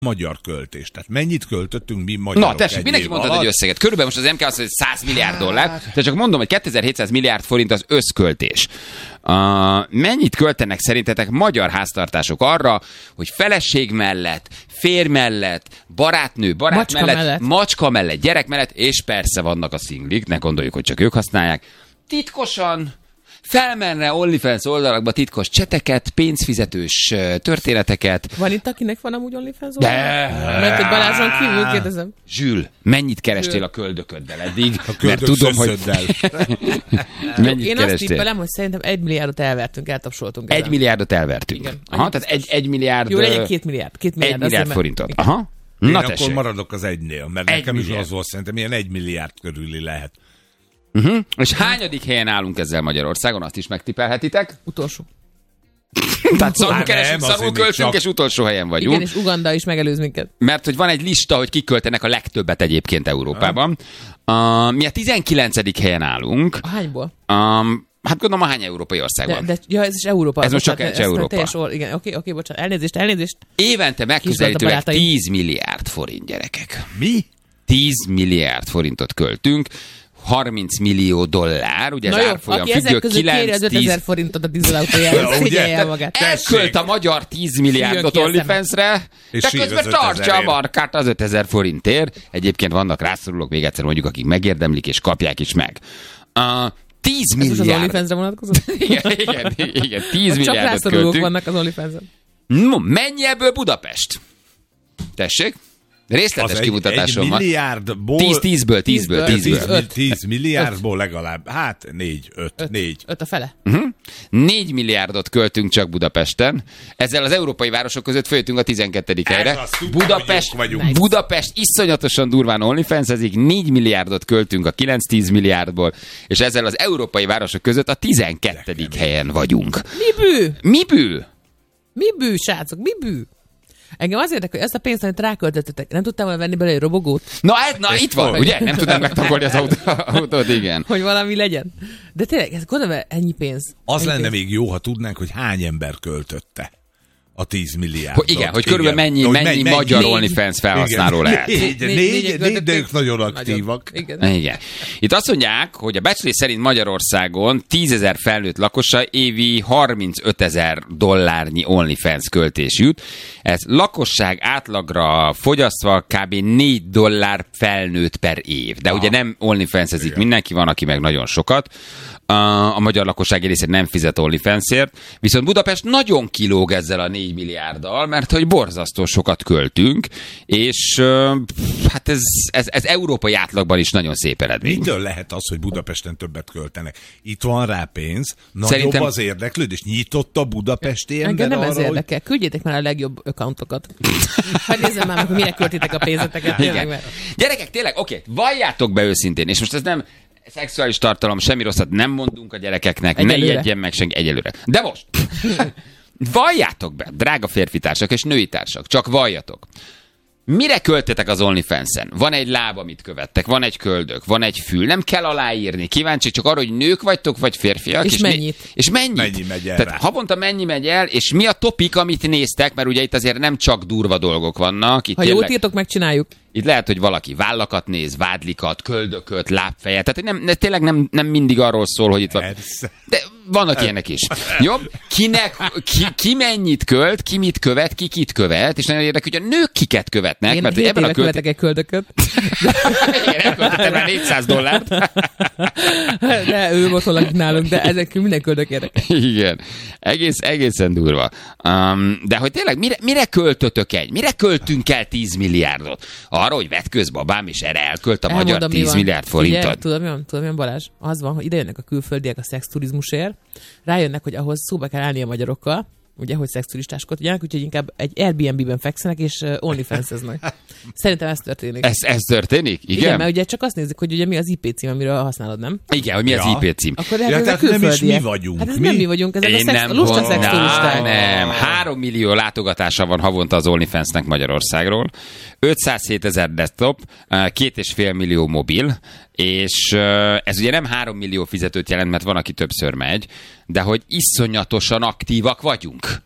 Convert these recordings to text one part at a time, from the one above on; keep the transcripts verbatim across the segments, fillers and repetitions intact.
magyar költés. Tehát mennyit költöttünk mi magyarok? Na, tessék, mindenki mondta egy összeget. Körülbelül most az em ká azt mondja, hogy száz milliárd dollár. Tehát csak mondom, hogy kétezer-hétszáz milliárd forint az összköltés. Uh, mennyit költenek szerintetek magyar háztartások arra, hogy feleség mellett, férj mellett, barátnő, barát macska mellett, mellett, macska mellett, gyerek mellett, és persze vannak a szinglik, ne gondoljuk, hogy csak ők használják, titkosan felmenne OnlyFans oldalakba titkos cseteket, pénzfizetős történeteket. Van itt, akinek van amúgy OnlyFans De... oldalak? Mert egy Balázson kívül kérdezem. Zsül, mennyit kerestél Zsül. a köldököddel eddig? A mert tudom, hogy... mennyit Én kerestél? azt tippelem, hogy szerintem egy milliárdot elvertünk, eltapsoltunk. Egy milliárdot elvertünk. Igen. Aha, tehát egy, egy milliárd... Jó, legyen két milliárd. Két milliárd, egy milliárd forintot. Igen. Aha. Én Na akkor tessék. maradok az egynél, mert egy nekem milliárd. is az volt, szerintem ilyen egy milliárd körüli lehet. Uh-huh. És hányadik helyen állunk ezzel Magyarországon? Azt is megtippelhetitek? Utolsó. Tehát szarul keresünk, szarul költünk, csak... és utolsó helyen vagyunk. Igen, és Uganda is megelőz minket. Mert hogy van egy lista, hogy kik költenek a legtöbbet egyébként Európában. Uh, mi a tizenkilencedik helyen állunk. A hányból? Um, hát gondolom a hány európai országban. De, de ja, ez is Európa. Ez most csak bocsánat, egy Európa. Teljes or, igen, oké, oké, bocsánat. Elnézést, elnézést. Évente megközelítőleg tíz milliárd forint, gyerekek. Mi? tíz milliárd forintot költünk. harminc millió dollár, ugye na az jó, árfolyam aki függő, ezek között kéri az ötezer forintot a dízelautójára, figyelje el magát. Elkölt a magyar tíz milliárdot OnlyFansre, de közben tartsa a markát az ötezer forintért. Egyébként vannak rászorulók, még egyszer mondjuk, akik megérdemlik és kapják is meg. Uh, tíz milliárd. Ez az OnlyFansre vonatkozott? igen, igen, igen, tíz milliárdot csak rászorulók költünk. vannak az OnlyFansen. No, mennyi ebből Budapest? Tessék? Részletes egy, kimutatásom egy van. milliárdból... tíz, tízből, tízből, tízből. tíz milliárdból legalább, hát négy, öt, négy. öt a fele. Uh-huh. négy milliárdot költünk csak Budapesten. Ezzel az európai városok között följöttünk a tizenkettedik helyre. Budapest, nice. Budapest iszonyatosan durván OnlyFansezik, négy milliárdot költünk a kilenc-tíz milliárdból, és ezzel az európai városok között a tizenkettedik helyen vagyunk. Mi bű? Mi bű? Mi bű, srácok, mi bű? Engem az érdekel, hogy ezt a pénzt, amit ráköltöttetek, nem tudtál volna venni belőle egy robogót? Na, ez, na itt van, ugye? Nem tudnám megtankolni az autó, autót, igen. Hogy valami legyen. De tényleg, ez gondolom, ennyi pénz. Az ennyi lenne pénz. még jó, ha tudnánk, hogy hány ember költötte a tíz milliárdot. Hogy igen, hogy körülbelül mennyi, mennyi, mennyi magyar OnlyFans felhasználó igen. lehet. Négy, négy, négy, négy, de ők nagyon aktívak. Igen. Igen. Itt azt mondják, hogy a becslés szerint Magyarországon tízezer felnőtt lakosa évi harmincötezer dollárnyi OnlyFans költés jut. Ez lakosság átlagra fogyasztva kb. négy dollár felnőtt per év. De ah. ugye nem OnlyFans-ezik mindenki, van, aki meg nagyon sokat. A magyar lakosság részét nem fizet OnlyFansért, viszont Budapest nagyon kilóg ezzel a négy milliárddal, mert hogy borzasztó sokat költünk, és hát ez, ez, ez európai átlagban is nagyon szép eredmény. Mitől lehet az, hogy Budapesten többet költenek? Itt van rá pénz, nagyobb Szerintem... az érdeklődés, nyitott a budapesti ember engem nem arra, ez hogy... érdekel. Küldjétek már a legjobb accountokat. Hogy nézzem már, hogy mire költitek a pénzeteket. Tényleg, mert... Gyerekek, tényleg, oké, valljátok be őszintén, és most ez nem szexuális tartalom, semmi rosszat nem mondunk a gyerekeknek, egyelőre. Ne ijedjen meg senki egyelőre. De most, valljátok be, drága férfitársak és női társak, csak valljatok. Mire költetek az OnlyFansen? Van egy láb, amit követtek, van egy köldök, van egy fül, nem kell aláírni. Kíváncsi csak arra, hogy nők vagytok, vagy férfiak. És, és mennyit? Né- és mennyit? Mennyi megy el Tehát rá? havonta mennyi megy el, és mi a topik, amit néztek, mert ugye itt azért nem csak durva dolgok vannak. Itt ha tényleg... jót írtok, megcsináljuk. Itt lehet, hogy valaki vállakat néz, vádlikat, köldököt, lábfejet. Tehát nem, tényleg nem, nem mindig arról szól, hogy itt van. Persze. De vannak ilyenek is. Jó? Kinek, ki, ki mennyit költ, ki mit követ, ki kit követ, és nagyon érdekes, hogy a nők kiket követnek. Én mert hét ebben éve a költ... követek egy köldököt. Igen, elköltöttem már négyszáz dollárt. De ő ott lakik nálunk, de ezek minden köldök érdekel. Igen. Egész, egészen durva. Um, de hogy tényleg mire, mire költötök egy? Mire költünk el tíz milliárdot? Arra, hogy vetközbabám, és erre elkölt a Elmondom, magyar mi tíz van. milliárd forintot. Ugye, tudod, mi van? Tudod, mi van, Balázs? Az van, hogy ide jönnek a külföldiek a szexturizmusért, rájönnek, hogy ahhoz szóba kell állni a magyarokkal, ugye, hogy szexturistáskodjanak, tudjanak, úgyhogy inkább egy Airbnb-ben fekszenek, és OnlyFans-eznek. Szerintem ez történik. Ez, ez történik? Igen? Igen, mert ugye csak azt nézik, hogy ugye mi az I P cím, amiről használod, nem? Igen, hogy mi Ja. az I P cím. Akkor Ja, ezek tehát a nem is mi külföldiek. vagyunk. Hát ez Mi? nem mi vagyunk, ezek a, Én szex, nem a lusta gondolom. szexturisták. Nem, három millió látogatása van havonta az OnlyFansnek Magyarországról, ötszázhétezer desktop, két és fél millió mobil, és ez ugye nem három millió fizetőt jelent, mert van, aki többször megy, de hogy iszonyatosan aktívak vagyunk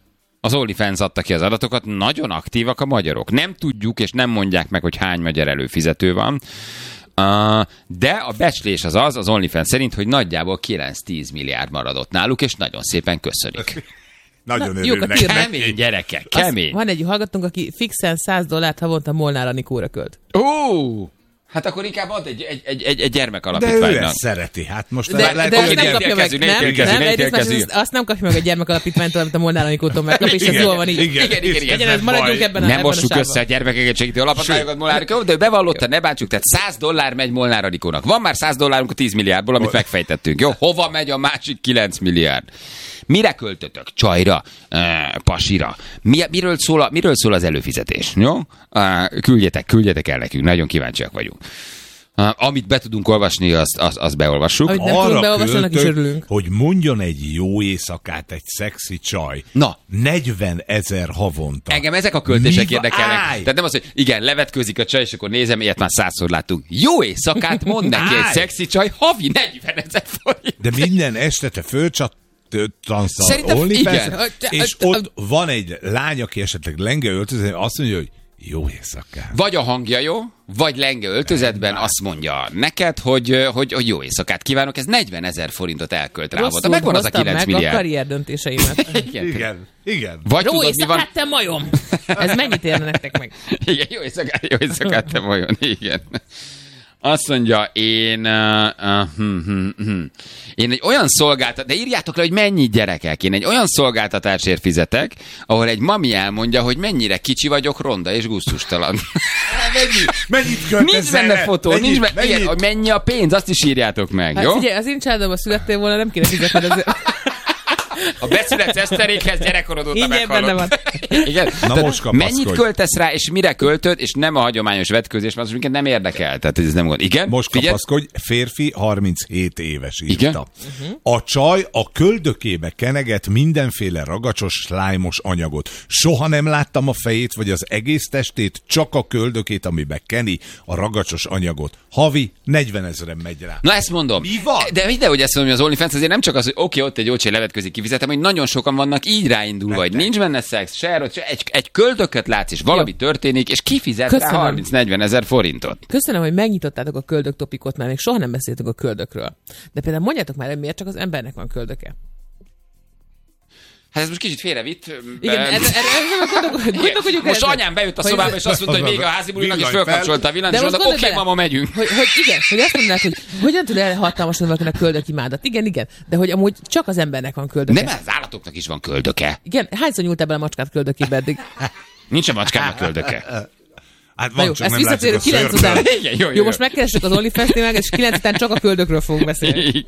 Az OnlyFans adta ki az adatokat, nagyon aktívak a magyarok. Nem tudjuk, és nem mondják meg, hogy hány magyar előfizető van. Uh, de a becslés az az, az OnlyFans szerint, hogy nagyjából kilenc-tíz milliárd maradott náluk, és nagyon szépen köszönjük. Nagyon Na, jókat örülnek. írnak. Kemény gyerekek, kemény. Azt, van egy hallgatónk, aki fixen száz dollárt havonta Molnár Anikóra költ. Ó! Hát akkor inkább ad egy, egy, egy, egy, egy De ő gyermekalapítványnak. ezt szereti. Hát most De, lehet, de azt hogy nem egy- kapja meg, érkezünk, nem, érkezünk, nem, egyrészt érkezünk. másrészt azt nem kapja meg a gyermekalapítványtól, amit a Molnár Anikótól megkap, és ez Igen, jól van így. igen, Igen, igen, igen. Legyen, ez maradjunk ebben a Nem ebben a mossuk sávban. össze a gyermekeket segítő alaphatárokat Molnár Anikó, de ő bevallotta, ne bántsuk, tehát száz dollár megy Molnár Anikónak. Van már száz dollárunk a tíz milliárdból, amit megfejtettünk. Jó, hova megy a másik kilenc milliárd? Mire költötök? Csajra? Uh, pasira? Mi, miről, szól a, miről szól az előfizetés? Jó? Uh, küldjetek, küldjetek el nekünk, nagyon kíváncsiak vagyunk. Uh, amit be tudunk olvasni, azt, azt, azt beolvassuk. Amit nem tudunk beolvasni, annak is költök, örülünk. hogy mondjon egy jó éjszakát egy szexi csaj. Na. negyven ezer havonta. Engem ezek a költések Mi va- érdekelnek. Állj! Tehát nem az, hogy igen, levetkőzik a csaj, és akkor nézem, ilyet már százszor láttunk. Jó éjszakát mond neki egy Állj! szexi csaj, havi negyvenezer forint. De minden este te fölcsattansz Szerintem a OnlyFans, igen. és ott van egy lány, aki esetleg lenge öltöző, azt mondja, hogy jó éjszakát. Vagy a hangja jó, vagy lenge öltözetben azt mondja neked, hogy, hogy, hogy jó éjszakát kívánok, ez negyvenezer forintot elkölt rá. Rosszul Megvan az a hoztam kilenc meg a milliárd. karrier döntéseimet. Igen. Igen, igen. Vagy Jó tudod, mi van? éjszakát, te majom! Ez mennyit érne nektek meg? Igen, jó éjszakát, jó éjszakát, te vajon, igen. Azt mondja, én, uh, uh, hm, hm, hm. én egy olyan szolgáltatás, de írjátok le, hogy mennyi gyerekek, én egy olyan szolgáltatásért fizetek, ahol egy mami elmondja, hogy mennyire kicsi vagyok, ronda és gusztustalan. Mennyi, mennyit költesz Nincs benne erre? fotó, Mennyit, nincs benne, mennyit? igen, hogy mennyi a pénz, azt is írjátok meg, Hát jó? figyelj, az én családomban születtél volna, nem kéne fizetned azért. A beszület eszterékhez gyerekkorod óta Ingyen benne meghalod. van. Igen. Na Tehát most kapaszkodj. mennyit költesz rá, és mire költöd, és nem a hagyományos vetkőzés, mert az minket nem érdekel. Tehát ez nem gond. Igen? Most Figyelj, kapaszkodj, férfi, harminchét éves írta. Igen? Uh-huh. A csaj a köldökébe keneget mindenféle ragacsos, slájmos anyagot. Soha nem láttam a fejét, vagy az egész testét, csak a köldökét, amibe keni a ragacsos anyagot. Havi negyvenezren megy rá. Na ezt mondom. Mi van? De ide, hogy ezt mondom, hogy az OnlyFans azért nem csak az, hogy oké, okay, ott egy ócsé levetközik, kifizetem, hogy nagyon sokan vannak így ráindulva, hogy nincs benne szex, se erot, se egy, egy köldököt látsz, és valami Jó. történik, és kifizet rá Köszönöm. harminc-negyven ezer forintot. Köszönöm, hogy megnyitottátok a köldök topikot, mert még soha nem beszéltünk a köldökről. De például mondjátok már, hogy miért csak az embernek van köldöke. Hát ez most kicsit félrevitt. Igen, Em, erre, erre, erre gondolkodjuk, gondolkodjuk Most erre. anyám bejött a Hogy- szobába, és azt mondta, hogy még a házi bulinak, és Villany fel. fölkapcsolta a villanyt, De és most mondta, oké, gondolj bele, mama, megyünk. Hogy, hogy igen, hogy azt mondanád, hogy hogyan tud elhatalmasodni valakinek köldökimádat. Igen, igen, de hogy amúgy csak az embernek van köldöke. Nem, az állatoknak is van köldöke. Igen, hányszor nyúltál bele a macskát köldökébe eddig? Nincs a macskának köldöke. Hát Na van, jó, csak ezt nem látszik visszatérő a kilenc szőrből. után. Igen, jó, jó, Jó, jó. most megkeressük az OnlyFans-nél, és kilenc után csak a köldökről fogunk beszélni.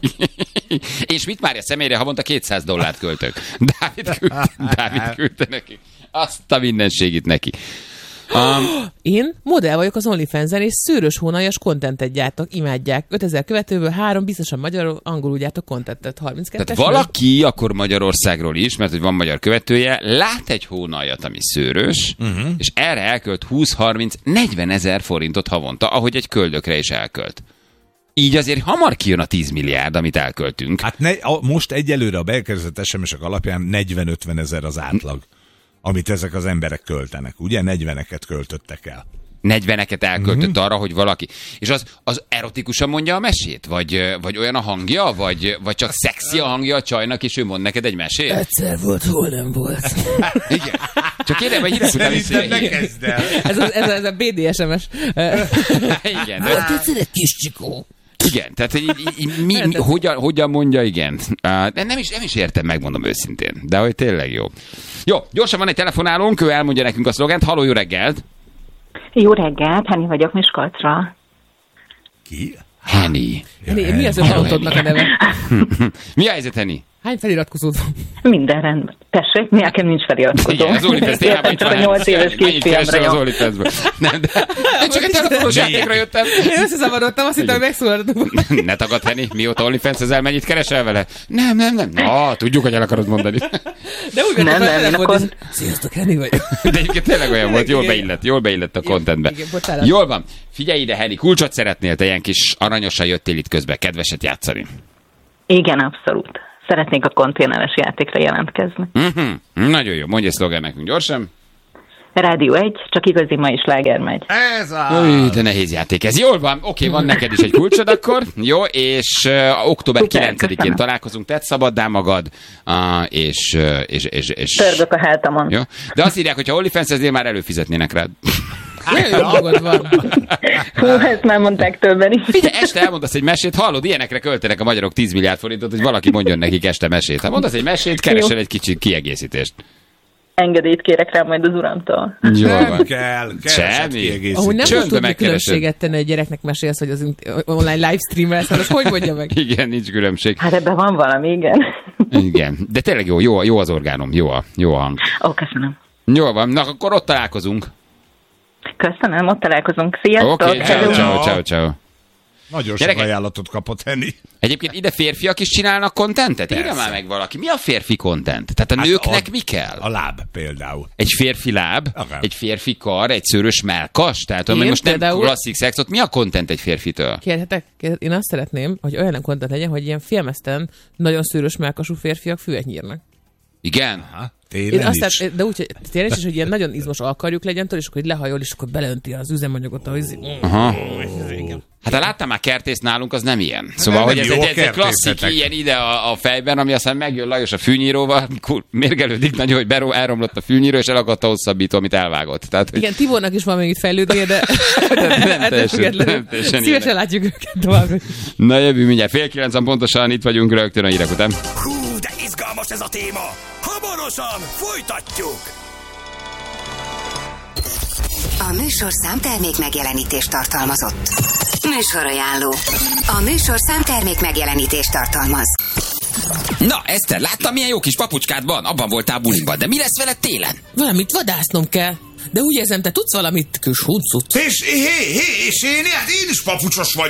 Én Schmidt Mária személyre havonta kétszáz dollárt költök. Dávid küldte, Dávid küldte neki. Azt a mindenségit neki. Um, Én modell vagyok az OnlyFans-en, és szőrös hónaljas kontentet gyártok, imádják. ötezer követőből három, biztosan magyarul, angolul gyártok kontentet. harminckettes. tehát valaki akkor Magyarországról is, mert hogy van magyar követője, lát egy hónaljat, ami szőrös, uh-huh. és erre elkölt húsz-harminc-negyven ezer forintot havonta, ahogy egy köldökre is elkölt. Így azért hamar kijön a tíz milliárd, amit elköltünk. Hát ne, a, most egyelőre a beérkezett es em es-ek alapján negyven-ötven ezer az átlag, amit ezek az emberek költenek. Ugye? negyveneket költöttek el. negyveneket elköltött mm-hmm. arra, hogy valaki... És az, az erotikusan mondja a mesét? Vagy, vagy olyan a hangja? Vagy, vagy csak szexi a hangja a csajnak, és ő mond neked egy mesét? Egyszer volt, hol nem volt. Igen. Csak kérem, hogy hírek után is... Szerintem ne kezd el. Ez a, ez a, ez a bé dé es em es. Igen, de... egyszer egy kis csikó. Igen, tehát hogy így, így, mi, mi, hogyan, hogyan mondja, igen. Uh, de nem is, nem is értem, megmondom őszintén. De hogy tényleg jó. Jó, gyorsan van egy telefonálónk, ő elmondja nekünk a szlogent. Halló, jó reggelt! Jó reggelt, Henni vagyok Miskolcra. Ki? Henny. Mi, mi az ön autódnak a neve? Mi a helyzet, Henny? Hány feliratkozód van? Minden rendben. Tessék, nekem nincs feliratkozó. Igen, az OnlyFans témában itt Csak van. a nyolc éves Mennyit keresel kisfiamra az jó. OnlyFansből? Nem, de én csak egy telefonos játékra jöttem. Én összezavarodtam, azt hittem, hogy megszólaltunk. Ne tagad, Henny, mióta OnlyFans ezzel mennyit keresel vele? Nem, nem, nem. Na, tudjuk, hogy el akarod mondani. De úgy Nem, vettem, nem, hogy én volt, akkor- és- Sziasztok, Henny vagyok. De egyébként tényleg olyan volt, jól beillett, jól beillett a contentbe. igen, bocsánat. Jól van. Figyelj ide, Henny, kulcsot szeretnél, te ilyen kis aranyosan jöttél itt közbe, kedveset játszani. Igen, abszolút. szeretnék a konténeres játékra jelentkezni. Uh-huh. Nagyon jó, mondj egy szlogen nekünk gyorsan. Rádió egy, csak igazi mai sláger megy. Ez a... Új, de nehéz játék ez. Jól van, oké, van neked is egy kulcsod akkor. Jó, és uh, október Szuper, kilencedikén köszönöm. találkozunk, tedd szabaddá magad, uh, és, uh, és, és, és... Törgök a hátamon. Jó? De azt írják, hogy ha OnlyFans-eznél már előfizetnének rád. Olyan jó dolgod van. Hú, ezt már mondták többen is. Figyelj, este elmondasz egy mesét, hallod, ilyenekre költenek a magyarok tíz milliárd forintot, hogy valaki mondjon nekik este mesét. Ha mondasz egy mesét, keresel egy kicsi kiegészítést. Engedélyt kérek rá majd az uramtól. Jól Nem van. kell, keresett Semmi. kiegészítést. Ahogy nem Csöndbe fog tudni megkeresed. különbséget tenni, hogy gyereknek mesélsz, hogy az int- online livestreamelsz, hát most hogy mondja meg? Igen, nincs különbség. Hát ebben van valami, igen. Igen, de tényleg jó, jó, jó az orgánom, jó a, jó a hang. Ó, köszönöm. Jó van, na akkor ott találkozunk. Köszönöm, ott találkozunk. Sziasztok! Oké, ciao, Hello. ciao, ciao, ciao. Nagyon sok Gyerekek. ajánlatot kapott Henny. Egyébként ide férfiak is csinálnak kontentet? Írja Persze. már meg valaki. Mi a férfi kontent? Tehát a Hát nőknek a- mi kell? A láb például. Egy férfi láb, Akár. egy férfi kar, egy szőrös mellkas? Tehát ami Én most nem például- klasszik szexot, mi a kontent egy férfitől? Kérhetek? Kérhetek? Én azt szeretném, hogy olyan kontent legyen, hogy ilyen filmeszten nagyon szőrös melkasú férfiak füvet nyírnak. Igen? Ha, Én télen azt is. szeret, de úgy, hogy tényleg is, hogy ilyen nagyon izmos alkarjuk legyen tőle, és akkor így lehajol, és akkor beleönti az üzemanyagot, ahogy... Aha. Hát ha láttam már kertészt nálunk, az nem ilyen. Szóval, nem hogy ez jó egy, a ez egy klasszik kertészetek. ilyen ide a, a fejben, ami aztán megjön Lajos a fűnyíróval, kur, mérgelődik nagyon, hogy beró, elromlott a fűnyíró, és elakadt a hosszabbító, amit elvágott. Tehát, hogy Igen, Tibornak is van még itt fejlődnie, de nem ettől teljesen- függetlenül nem teljesen szívesen ilyenek. látjuk őket tovább. Na jövő mindjárt fél kilencen pontosan, itt vagyunk rögtön a hírek után. Hú, de izgalmas ez a téma! Hamarosan folytatjuk! A műsorszám termék megjelenítést tartalmazott. Műsorajánló. A műsorszám termék megjelenítést tartalmaz. Na, Eszter, láttam, milyen jó kis papucskád van? Abban voltál buliban, de mi lesz veled télen? Valamit vadásznom kell. De úgy érzem, te tudsz valamit, kis huncut. És hé, hé, és én, hát én is papucsos vagyok.